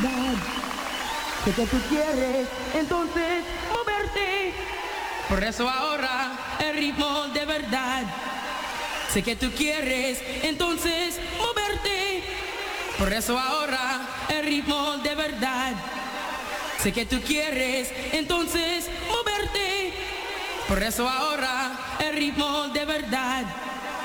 Sé que tú quieres entonces moverte. Por eso ahora el ritmo de verdad. Sé que tú quieres entonces moverte. Por eso ahora el ritmo de verdad. Sé que tú quieres entonces moverte. Por eso ahora el ritmo de verdad.